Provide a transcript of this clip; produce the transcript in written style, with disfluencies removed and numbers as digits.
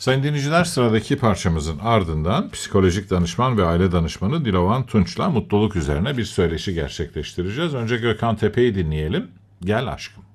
Sayın dinleyiciler, sıradaki parçamızın ardından psikolojik danışman ve aile danışmanı Dilovan Tunç'la mutluluk üzerine bir söyleşi gerçekleştireceğiz. Önce Gökhan Tepe'yi dinleyelim. Gel aşkım.